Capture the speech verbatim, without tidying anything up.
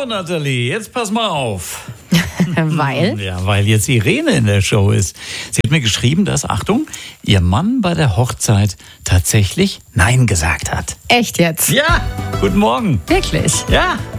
So, Nathalie, jetzt pass mal auf. Weil? Ja, weil jetzt Irene in der Show ist. Sie hat mir geschrieben, dass, Achtung, ihr Mann bei der Hochzeit tatsächlich Nein gesagt hat. Echt jetzt? Ja, guten Morgen. Wirklich? Ja.